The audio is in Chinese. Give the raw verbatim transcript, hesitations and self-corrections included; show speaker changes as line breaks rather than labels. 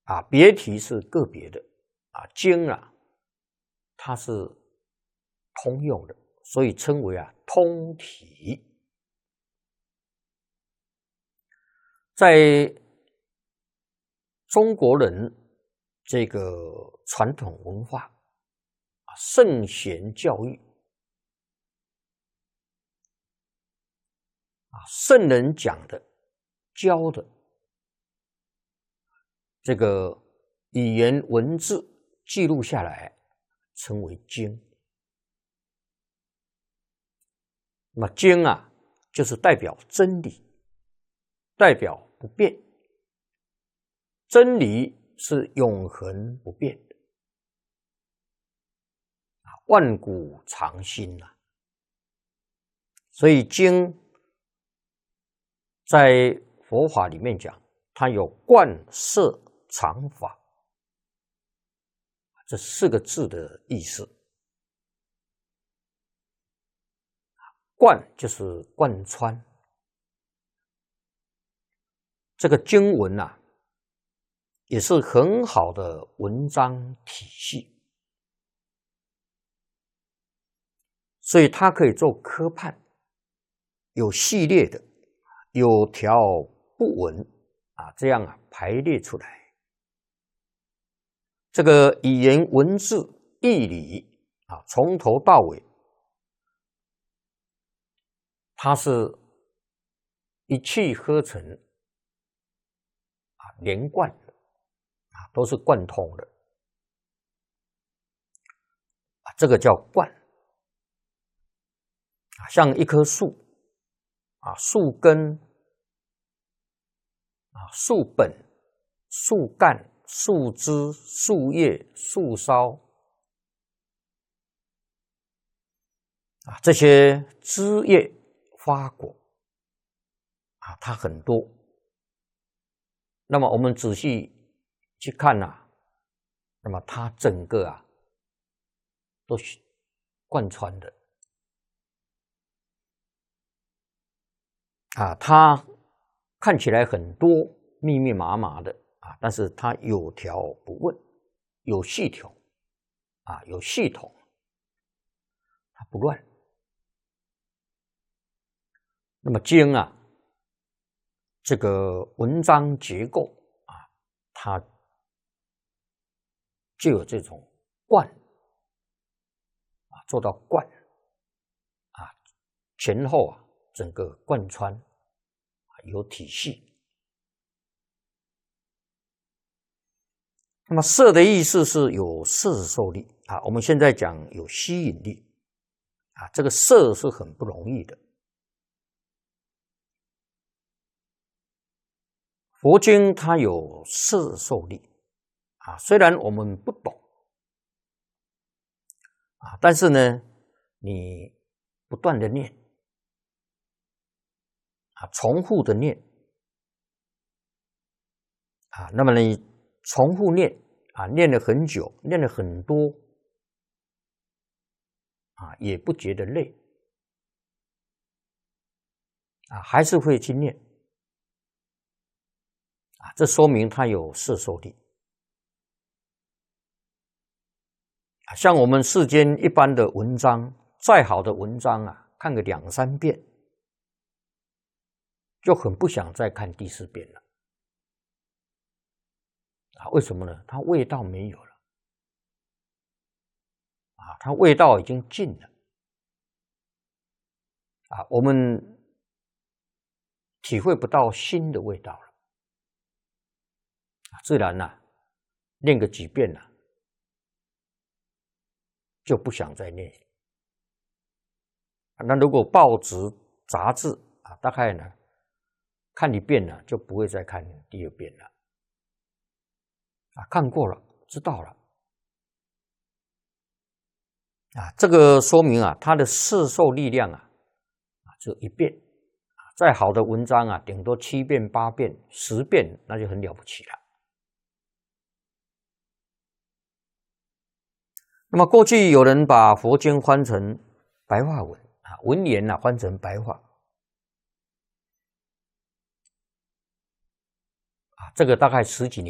啊，别题是个别的啊，经啊，它是通用的，所以称为啊通体。在中国人这个传统文化啊，圣贤教育啊，圣人讲的、教的这个语言文字记录下来，称为经。那么经啊，就是代表真理，代表不变。真理是永恒不变的，万古长新啊。所以经在佛法里面讲，它有观摄常法这四个字的意思。贯就是贯穿，这个经文啊，也是很好的文章体系，所以它可以做科判，有系列的，有条不紊啊，这样啊排列出来。这个语言文字义理啊，从头到尾，它是一气呵成啊，连贯的啊，都是贯通的啊，这个叫贯啊，像一棵树啊，树根啊，树本、树干、树枝、树叶、树梢啊，这些枝叶发果啊，它很多。那么我们仔细去看啊，那么它整个啊都是贯穿的啊，它看起来很多密密麻麻的啊，但是它有条不紊，有系统啊，有系统，它不乱。那么经啊，这个文章结构啊，它就有这种贯啊，做到贯啊，前后啊，整个贯穿啊，有体系。那么摄的意思是有摄受力啊，我们现在讲有吸引力啊，这个摄是很不容易的。佛经它有摄受力啊，虽然我们不懂啊，但是呢，你不断的念啊，重复的念啊，那么你重复念啊，念了很久，念了很多啊，也不觉得累啊，还是会去念啊，这说明它有摄受力啊。像我们世间一般的文章，再好的文章啊，看个两三遍，就很不想再看第四遍了啊。为什么呢？它味道没有了啊，它味道已经尽了啊，我们体会不到新的味道了，自然呢、啊，念个几遍呢、啊，就不想再念。那如果报纸、杂志啊，大概呢看一遍呢，就不会再看第二遍了啊，看过了，知道了啊，这个说明啊，它的摄受力量啊，只有一遍啊，再好的文章啊，顶多七遍、八遍、十遍，那就很了不起了。那么过去有人把佛经翻成白话文啊，文言啊翻成白话啊，这个大概十几年。